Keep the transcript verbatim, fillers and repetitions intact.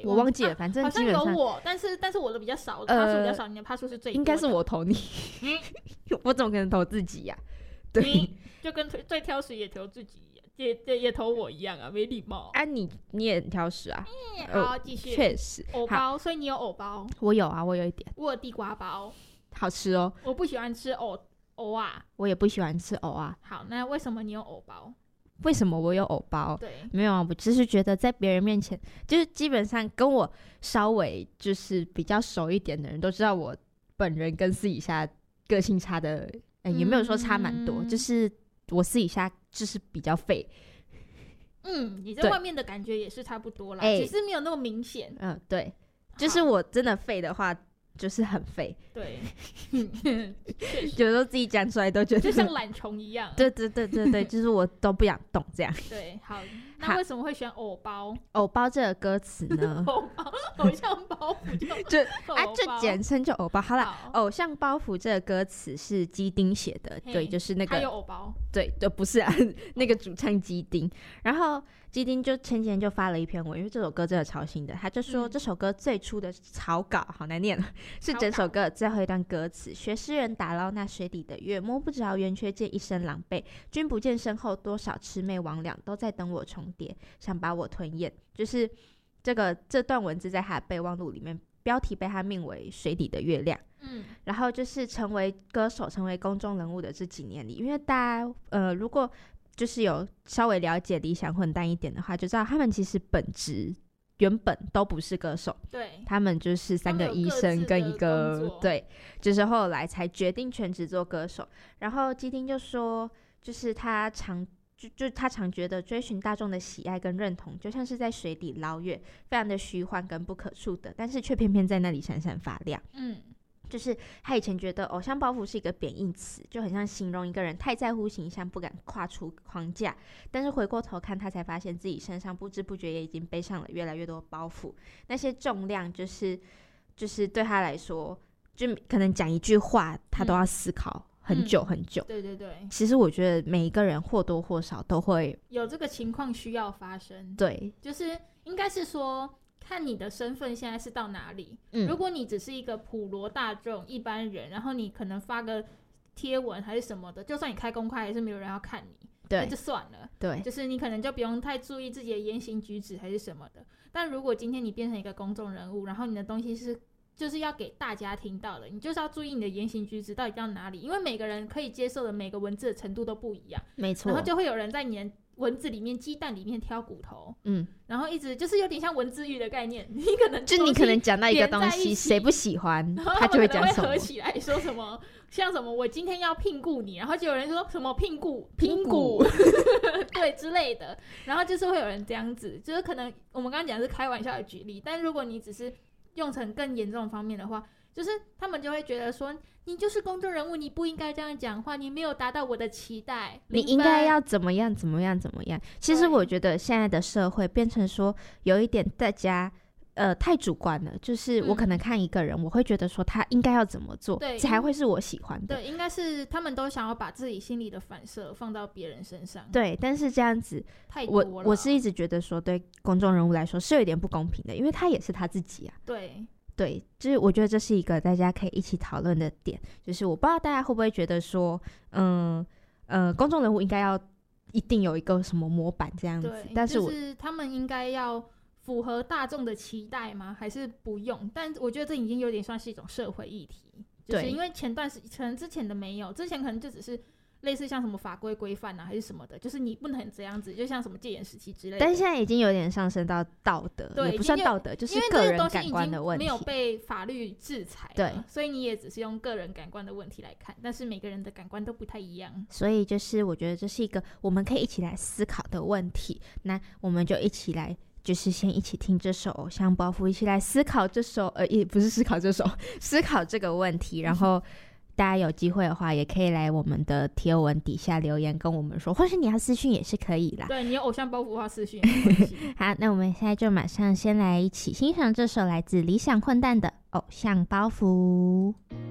我忘记了，啊、反正基本上好像有我，但是但是我的比较少，趴数比较少，你的趴数是最多的。 应该是我投你，我怎么可能投自己呀、啊？对， 你就跟最挑食也投自己。也, 也, 也投我一样啊，没礼貌啊你！你也很挑食啊。 嗯、好，继续。 确实， 藕包，所以你有藕包？ 我有啊，我有一点。 我有地瓜包， 好吃哦。 我不喜欢吃藕藕啊， 我也不喜欢吃藕啊。 好，那为什么你有藕包？ 为什么我有藕包？ 对， 没有啊，我只是觉得在别人面前，就是基本上跟我稍微就是比较熟一点的人都知道，我本人跟私底下个性差的，欸、也没有说差蛮多、嗯，就是我私底下就是比较废。 嗯，你在外面的感觉也是差不多啦，只是没有那么明显。 嗯，对，就是我真的废的话，就是很废。 对， 有时候自己讲出来都觉得就像懒虫一样。 对对对对对，就是我都不想动这样。 对，好，那为什么会选藕包？ 藕包这个歌词呢？ 藕包，偶像包袱就就啊，就简称就藕包。好啦，偶像包袱这个歌词是基丁写的，对，就是那个。 他有藕包。 对对，不是啊，那个主唱基丁。然后基丁就前几天就发了一篇文，因为这首歌真的超新的，他就说、嗯、这首歌最初的草稿好难念了，是整首歌的最后一段歌词。学诗人打捞那水底的月，摸不着圆缺见一身狼狈，君不见身后多少魑魅魍魉，都在等我重叠，想把我吞咽。就是这个这段文字在他的备忘录里面，标题被他命为水底的月亮。嗯，然后就是成为歌手成为公众人物的这几年里，因为大家呃如果就是有稍微了解理想混蛋一点的话，就知道他们其实本质原本都不是歌手， 对， 他们就是三个医生跟一个，对，就是后来才决定全职做歌手。然后基丁就说，就是他常就就他常觉得追寻大众的喜爱跟认同，就像是在水底捞月，非常的虚幻跟不可触的，但是却偏偏在那里闪闪发亮。嗯。就是他以前觉得偶像包袱是一个贬义词，就很像形容一个人太在乎形象，不敢跨出框架。但是回过头看，他才发现自己身上不知不觉也已经背上了越来越多包袱。那些重量，就是就是对他来说，就可能讲一句话，他都要思考很久很久。 嗯嗯、对对对。 其实我觉得每一个人或多或少都会有这个情况需要发生。 对， 就是应该是说。看你的身份现在是到哪里、嗯、如果你只是一个普罗大众一般人，然后你可能发个贴文还是什么的，就算你开公开还是没有人要看你， 对， 那就算了， 对， 就是你可能就不用太注意自己的言行举止还是什么的。但如果今天你变成一个公众人物，然后你的东西是就是要给大家听到的，你就是要注意你的言行举止到底到哪里，因为每个人可以接受的每个文字的程度都不一样， 没错， 然后就会有人在你的文字里面鸡蛋里面挑骨头，嗯，然后一直就是有点像文字狱的概念，你可能就你可能讲到一个东西谁不喜欢他就会讲什么， 会合起来说什么像什么我今天要聘雇你，然后就有人说什么聘雇聘雇对之类的，然后就是会有人这样子，就是可能我们刚刚讲的是开玩笑的举例，但如果你只是用成更严重方面的话，就是他们就会觉得说你就是公众人物，你不应该这样讲话，你没有达到我的期待， 你应该要怎么样怎么样怎么样。其实我觉得现在的社会变成说有一点大家呃太主观了，就是我可能看一个人、嗯、我会觉得说他应该要怎么做才会是我喜欢的， 对，应该是他们都想要把自己心里的反射放到别人身上， 对，但是这样子太多了， 我我是一直觉得说对公众人物来说是有点不公平的，因为他也是他自己啊， 对对，就是我觉得这是一个大家可以一起讨论的点，就是我不知道大家会不会觉得说嗯呃公众人物应该要一定有一个什么模板这样子，但是我就是他们应该要符合大众的期待吗？还是不用？但我觉得这已经有点算是一种社会议题，就是因为前段时可能之前的没有，之前可能就只是类似像什么法规规范啊还是什么的，就是你不能这样子，就像什么戒严时期之类的， 但现在已经有点上升到道德，也不算道德，就是个人感官的问题， 没有被法律制裁了， 对， 所以你也只是用个人感官的问题来看，但是每个人的感官都不太一样， 所以就是我觉得这是一个我们可以一起来思考的问题，那我们就一起来就是先一起听这首偶像包袱，一起来思考这首呃，也不是思考这首思考这个问题，然后大家有机会的话也可以来我们的贴文底下留言跟我们说，或是你要私讯也是可以啦， 对，你有偶像包袱的话私讯也没关系好，那我们现在就马上先来一起欣赏这首来自理想混蛋的偶像包袱。